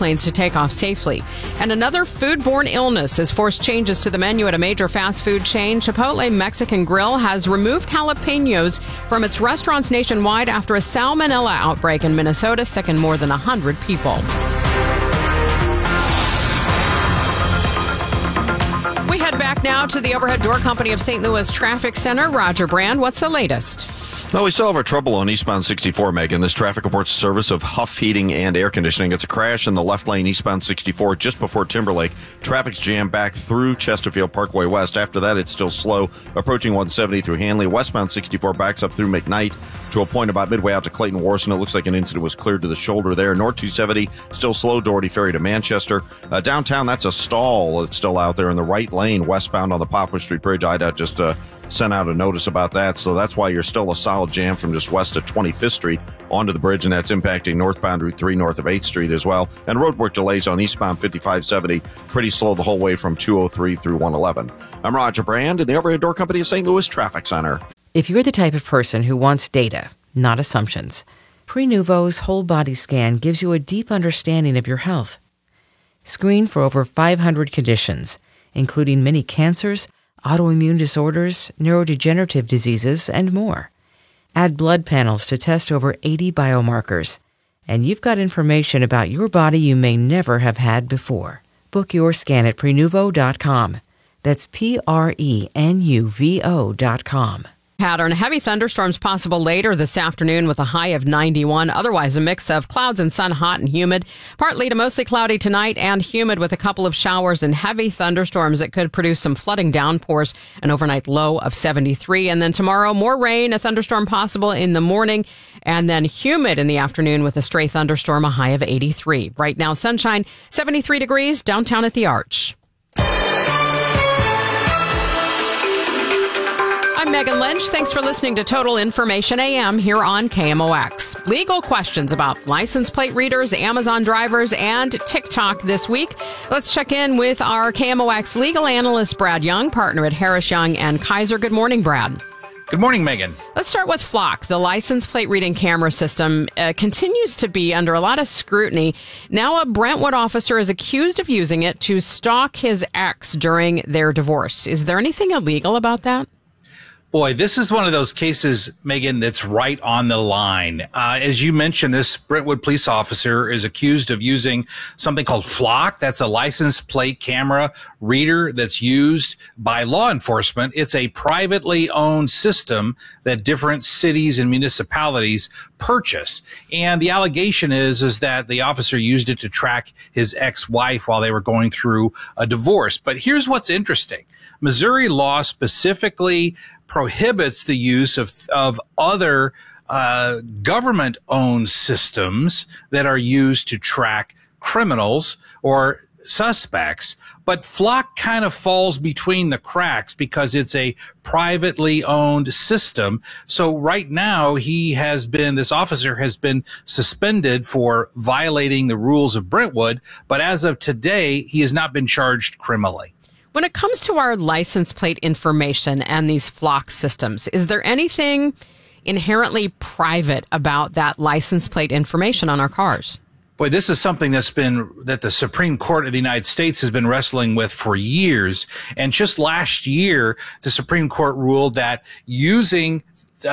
airplanes to take off safely. And another foodborne illness has forced changes to the menu at a major fast food chain. Chipotle Mexican Grill has removed jalapenos from its restaurants nationwide after a salmonella outbreak in Minnesota sickened more than 100 people. We head back now to the Overhead Door Company of St. Louis Traffic Center. Roger Brand, what's the latest? No, we still have our trouble on eastbound 64, Megan. This traffic reports service of Huff Heating and Air Conditioning. It's a crash in the left lane eastbound 64 just before Timberlake. Traffic's jammed back through Chesterfield Parkway West. After that, it's still slow, approaching 170 through Hanley. Westbound 64 backs up through McKnight to a point about midway out to Clayton Warson. It looks like an incident was cleared to the shoulder there. North 270, still slow, Doherty Ferry to Manchester. Downtown, that's a stall. It's still out there in the right lane, westbound on the Poplar Street Bridge. IDOT just sent out a notice about that, so that's why you're still a solid jam from just west of 25th Street onto the bridge, and that's impacting northbound Route 3 north of 8th Street as well. And roadwork delays on eastbound 5570, pretty slow the whole way from 203 through 111. I'm Roger Brand in the Overhead Door Company of St. Louis Traffic Center. If you're the type of person who wants data, not assumptions, Prenuvo's whole body scan gives you a deep understanding of your health. Screen for over 500 conditions, including many cancers, autoimmune disorders, neurodegenerative diseases, and more. Add blood panels to test over 80 biomarkers, and you've got information about your body you may never have had before. Book your scan at Prenuvo.com. That's Prenuvo.com. Pattern. Heavy thunderstorms possible later this afternoon with a high of 91. Otherwise, a mix of clouds and sun, hot and humid. Partly to mostly cloudy tonight and humid with a couple of showers and heavy thunderstorms that could produce some flooding downpours. An overnight low of 73. And then tomorrow, more rain, a thunderstorm possible in the morning, and then humid in the afternoon with a stray thunderstorm, a high of 83. Right now, sunshine, 73 degrees downtown at the Arch. I'm Megan Lynch. Thanks for listening to Total Information AM here on KMOX. Legal questions about license plate readers, Amazon drivers, and TikTok this week. Let's check in with our KMOX legal analyst, Brad Young, partner at Harris Young and Kaiser. Good morning, Brad. Good morning, Megan. Let's start with Flock. The license plate reading camera system continues to be under a lot of scrutiny. Now a Brentwood officer is accused of using it to stalk his ex during their divorce. Is there anything illegal about that? Boy, this is one of those cases, Megan, that's right on the line. As you mentioned, this Brentwood police officer is accused of using something called Flock. That's a license plate camera reader that's used by law enforcement. It's a privately owned system that different cities and municipalities purchase. And the allegation is that the officer used it to track his ex-wife while they were going through a divorce. But here's what's interesting. Missouri law specifically prohibits the use of other government-owned systems that are used to track criminals or suspects. But Flock kind of falls between the cracks because it's a privately owned system. So right now this officer has been suspended for violating the rules of Brentwood. But as of today, he has not been charged criminally. When it comes to our license plate information and these Flock systems, is there anything inherently private about that license plate information on our cars? Boy, this is something that the Supreme Court of the United States has been wrestling with for years. And just last year, the Supreme Court ruled that using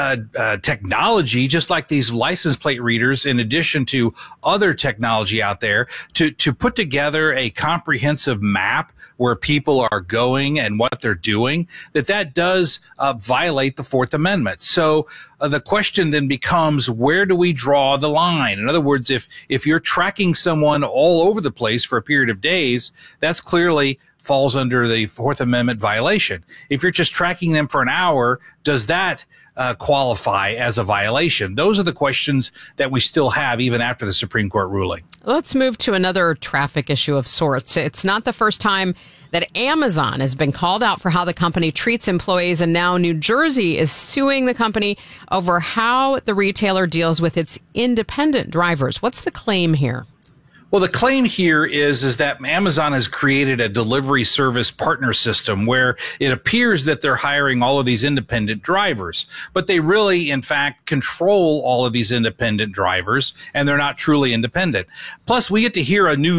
technology, just like these license plate readers, in addition to other technology out there, to put together a comprehensive map where people are going and what they're doing, that does violate the Fourth Amendment. So the question then becomes, where do we draw the line? In other words, if you're tracking someone all over the place for a period of days, that's clearly falls under the Fourth Amendment violation. If you're just tracking them for an hour, does that qualify as a violation? Those are the questions that we still have even after the Supreme Court ruling. Let's move to another traffic issue of sorts. It's not the first time that Amazon has been called out for how the company treats employees, and now New Jersey is suing the company over how the retailer deals with its independent drivers. What's the claim here? Well, the claim here is that Amazon has created a delivery service partner system where it appears that they're hiring all of these independent drivers, but they really, in fact, control all of these independent drivers, and they're not truly independent. Plus, we get to hear a new